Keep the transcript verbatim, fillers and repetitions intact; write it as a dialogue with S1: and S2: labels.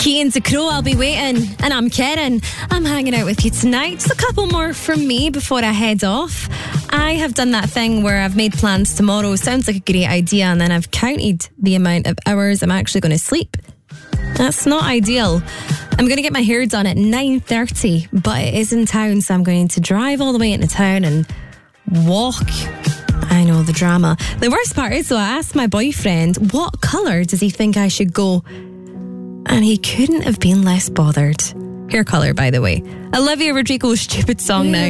S1: Keaton's a Crow, I'll be waiting. And I'm Karen. I'm hanging out with you tonight. Just a couple more from me before I head off. I have done that thing where I've made plans tomorrow. Sounds like a great idea. And then I've counted the amount of hours I'm actually going to sleep. That's not ideal. I'm going to get my hair done at nine thirty, but it is in town, so I'm going to drive all the way into town and walk. I know, the drama. The worst part is, though, I asked my boyfriend, what colour does he think I should go? And he couldn't have been less bothered. Hair colour, by the way. Olivia Rodrigo's Stupid Song now.